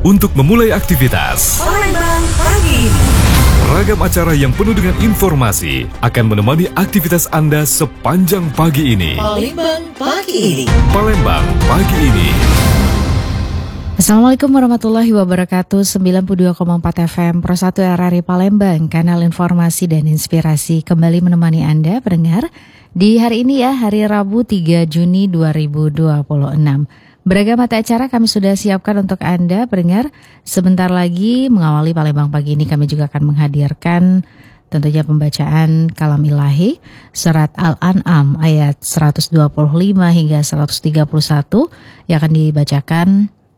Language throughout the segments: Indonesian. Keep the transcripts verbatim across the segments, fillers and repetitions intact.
untuk memulai aktivitas. Palembang Pagi. Ragam acara yang penuh dengan informasi akan menemani aktivitas Anda sepanjang pagi ini. Palembang Pagi ini. Palembang Pagi ini. Assalamualaikum warahmatullahi wabarakatuh. Sembilan puluh dua koma empat F M Pro satu R R I Palembang, kanal informasi dan inspirasi, kembali menemani Anda pendengar di hari ini ya, hari Rabu tiga Juni dua ribu dua puluh enam. Beragam mata acara kami sudah siapkan untuk Anda pendengar. Sebentar lagi mengawali Palembang Pagi ini kami juga akan menghadirkan tentunya pembacaan kalam ilahi surat Al-An'am ayat seratus dua puluh lima hingga seratus tiga puluh satu yang akan dibacakan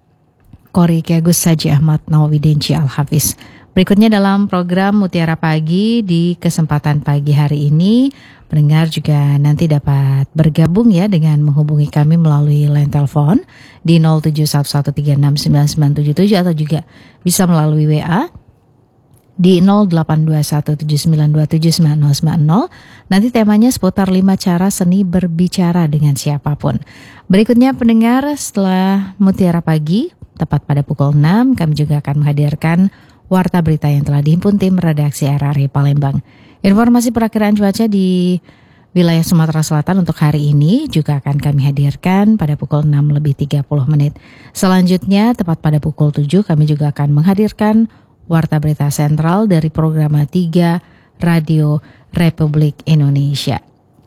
Qori Kiai Agus Haji Ahmad Nawawi Denci Al-Hafiz. Berikutnya dalam program Mutiara Pagi di kesempatan pagi hari ini, pendengar juga nanti dapat bergabung ya dengan menghubungi kami melalui line telepon di nol tujuh satu satu tiga enam sembilan sembilan tujuh tujuh atau juga bisa melalui W A di nol delapan dua satu tujuh sembilan dua tujuh sembilan nol sembilan nol. Nanti temanya seputar lima cara seni berbicara dengan siapapun. Berikutnya pendengar, setelah Mutiara Pagi tepat pada pukul enam, kami juga akan menghadirkan warta berita yang telah dihimpun tim redaksi R R I Palembang. Informasi perakiraan cuaca di wilayah Sumatera Selatan untuk hari ini juga akan kami hadirkan pada pukul enam lebih tiga puluh menit. Selanjutnya tepat pada pukul tujuh kami juga akan menghadirkan warta berita sentral dari program tiga Radio Republik Indonesia.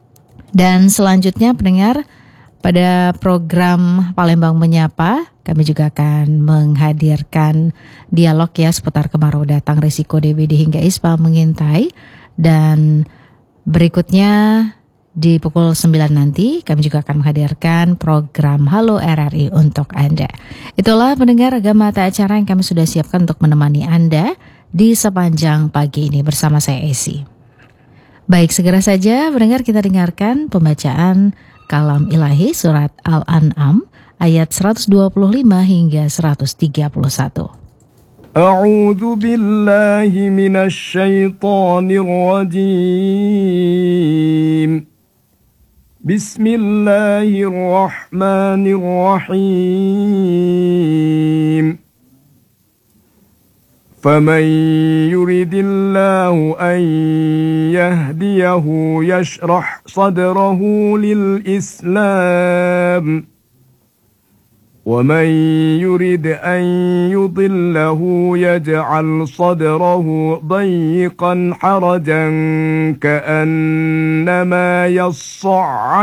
Dan selanjutnya pendengar, pada program Palembang Menyapa, kami juga akan menghadirkan dialog ya seputar kemarau datang, risiko D B D hingga ispa mengintai. Dan berikutnya di pukul sembilan nanti kami juga akan menghadirkan program Halo R R I untuk Anda. Itulah pendengar ragam mata acara yang kami sudah siapkan untuk menemani Anda di sepanjang pagi ini bersama saya Esi. Baik, segera saja pendengar kita dengarkan pembacaan kalam ilahi surat Al-An'am ayat seratus dua puluh lima hingga seratus tiga puluh satu. A'udzu billahi minasy syaithanir rajim. Bismillahirrahmanirrahim. فمن يرد الله أن يهديه يشرح صدره للإسلام ومن يرد أن يضله يجعل صدره ضيقا حرجا كأنما يصعد